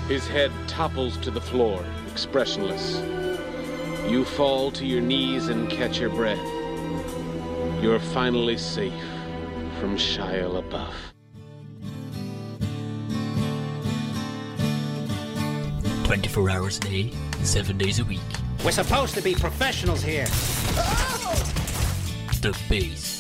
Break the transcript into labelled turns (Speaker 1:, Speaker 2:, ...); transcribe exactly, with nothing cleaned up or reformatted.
Speaker 1: His head topples to the floor, expressionless. You fall to your knees and catch your breath. You're finally safe from Shia LaBeouf.
Speaker 2: twenty-four hours a day, seven days a week.
Speaker 3: We're supposed to be professionals here.
Speaker 2: The Base.